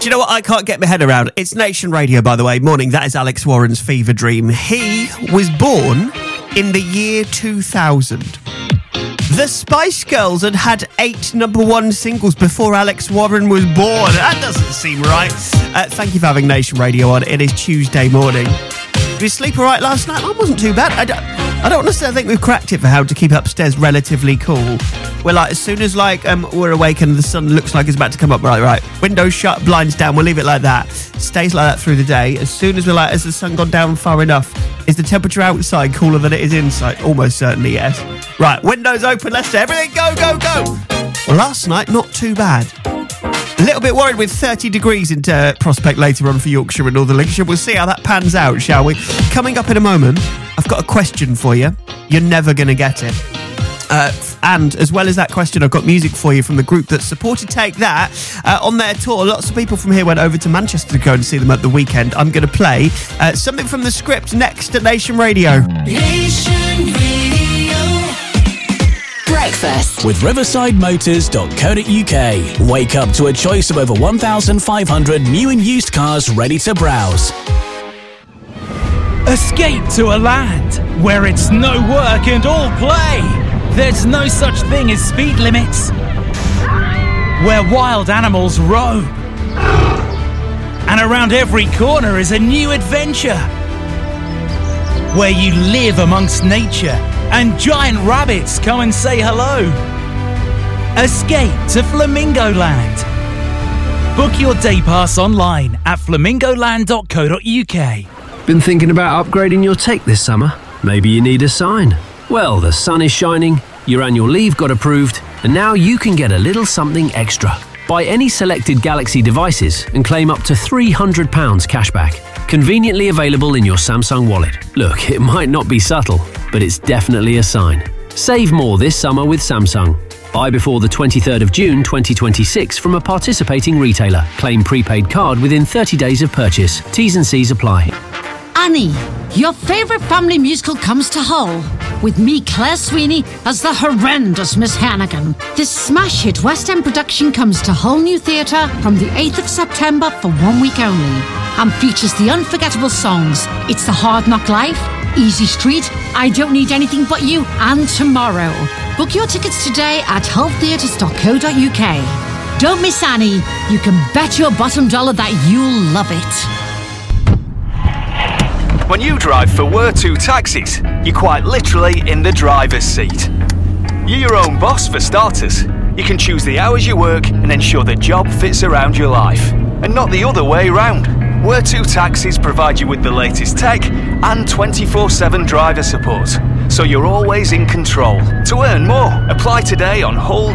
Do you know what I can't get my head around? It's Nation Radio, by the way. Morning, that is Alex Warren's Fever Dream. He was born in the year 2000. The Spice Girls had 8 number 1 singles before Alex Warren was born. That doesn't seem right. Thank you for having Nation Radio on. It is Tuesday morning. Did you sleep all right last night? Mine wasn't too bad. I don't necessarily think we've cracked it for how to keep upstairs relatively cool. We're like, as soon as we're awake and the sun looks like it's about to come up, we're like, right, windows shut, blinds down, we'll leave it like that. Stays like that through the day. As soon as has the sun gone down far enough, is the temperature outside cooler than it is inside? Almost certainly, yes. Right, windows open, let's do everything, go, go, go. Well, last night, not too bad. A little bit worried with 30 degrees into prospect later on for Yorkshire and Northern Lincolnshire. We'll see how that pans out, shall we? Coming up in a moment, I've got a question for you. You're never going to get it. And as well as that question, I've got music for you from the group that supported Take That on their tour. Lots of people from here went over to Manchester to go and see them at the weekend. I'm going to play something from the script next at Nation Radio. Nation Radio. Breakfast with riversidemotors.co.uk. Wake up to a choice of over 1,500 new and used cars ready to browse. Escape to a land where it's no work and all play. There's no such thing as speed limits. Where wild animals roam. And around every corner is a new adventure. Where you live amongst nature and giant rabbits come and say hello. Escape to Flamingo Land. Book your day pass online at flamingoland.co.uk. Been thinking about upgrading your Take this summer? Maybe you need a sign. Well, the sun is shining, your annual leave got approved, and now you can get a little something extra. Buy any selected Galaxy devices and claim up to £300 cashback. Conveniently available in your Samsung wallet. Look, it might not be subtle, but it's definitely a sign. Save more this summer with Samsung. Buy before the 23rd of June 2026 from a participating retailer. Claim prepaid card within 30 days of purchase. T's and C's apply. Annie, your favourite family musical comes to Hull, with me, Claire Sweeney, as the horrendous Miss Hannigan. This smash hit West End production comes to Hull New Theatre from the 8th of September for 1 week only, and features the unforgettable songs It's the Hard Knock Life, Easy Street, I Don't Need Anything But You, and Tomorrow. Book your tickets today at hulltheatres.co.uk. Don't miss Annie. You can bet your bottom dollar that you'll love it. When you drive for Where2 Taxis, you're quite literally in the driver's seat. You're your own boss for starters. You can choose the hours you work and ensure the job fits around your life. And not the other way round. Where2 Taxis provide you with the latest tech and 24/7 driver support, so you're always in control. To earn more, apply today on Hull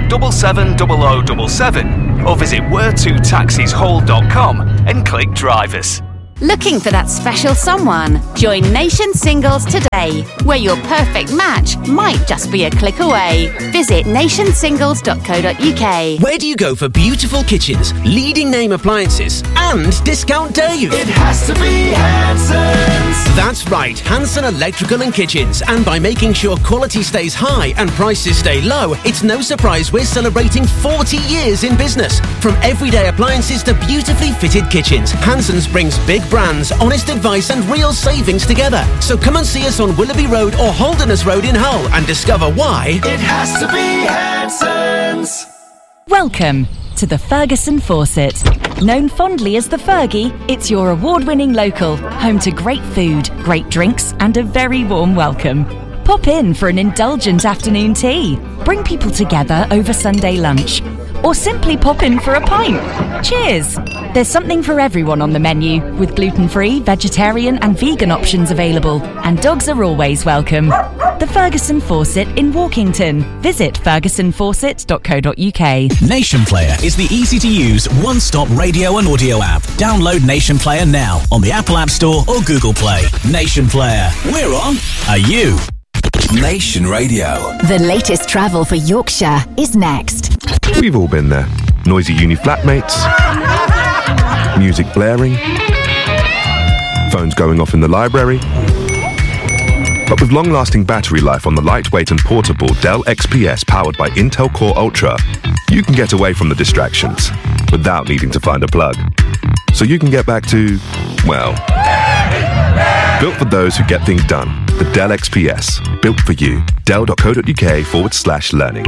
770077 or visit where2taxishull.com and click drivers. Looking for that special someone? Join Nation Singles today, where your perfect match might just be a click away. Visit nationsingles.co.uk. Where do you go for beautiful kitchens, leading name appliances, and discount days? It has to be Hanson's. That's right, Hanson Electrical and Kitchens. And by making sure quality stays high and prices stay low, it's no surprise we're celebrating 40 years in business. From everyday appliances to beautifully fitted kitchens, Hanson's brings big brands, honest advice and real savings together. So come and see us on Willoughby Road or Holderness Road in Hull and discover why it has to be Hanson's. Welcome to the Ferguson Fawcett. Known fondly as the Fergie, it's your award-winning local, home to great food, great drinks and a very warm welcome. Pop in for an indulgent afternoon tea, bring people together over Sunday lunch, or simply pop in for a pint. Cheers! There's something for everyone on the menu, with gluten-free, vegetarian and vegan options available, and dogs are always welcome. The Ferguson Fawcett in Walkington. Visit fergusonfawcett.co.uk. Nation Player is the easy-to-use one-stop radio and audio app. Download Nation Player now on the Apple App Store or Google Play. Nation Player. We're on. Are you? Nation Radio. The latest travel for Yorkshire is next. We've all been there. Noisy uni flatmates, music blaring, phones going off in the library. But with long-lasting battery life on the lightweight and portable Dell XPS powered by Intel Core Ultra, you can get away from the distractions without needing to find a plug. so you can get back to, well, built for those who get things done. The Dell XPS, built for you. Dell.co.uk/learning.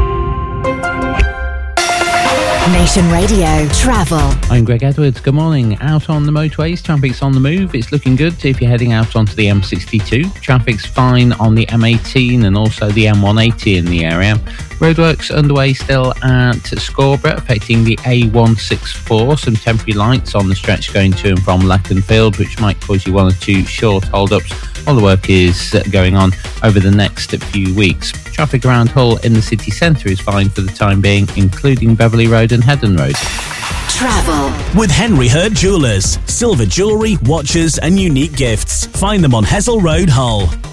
Nation Radio Travel. I'm Greg Edwards. Good morning. Out on the motorways, traffic's on the move. It's looking good if you're heading out onto the M62. Traffic's fine on the M18 and also the M180 in the area. Roadworks underway still at Scarborough, affecting the A164. Some temporary lights on the stretch going to and from Leconfield, which might cause you one or two short hold-ups while the work is going on over the next few weeks. Traffic around Hull in the city centre is fine for the time being, including Beverley Road and Heddon Road. Travel with Henry Hurd Jewellers. Silver jewellery, watches and unique gifts. Find them on Hessel Road, Hull.